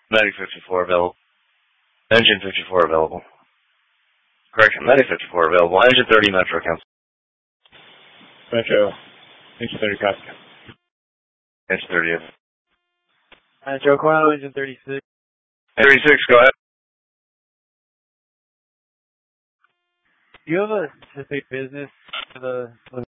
Medic 54 available. Engine 54 available. Correction, Medic 54 available. Engine 30 Metro Council. Metro. Engine 30 copy. Engine 30 available. Metro Coronado, Engine 36. 36, go ahead. Do you have a specific business for the